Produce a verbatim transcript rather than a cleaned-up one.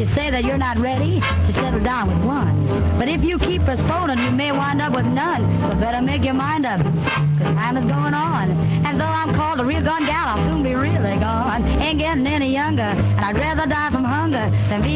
say that you're not ready to settle down with one. But if you keep postponing, you may wind up with none. So better make your mind up, cause time is going on. And though I'm called a real gun gal, I'll soon be really gone. Ain't getting any younger, and I'd rather die from hunger than be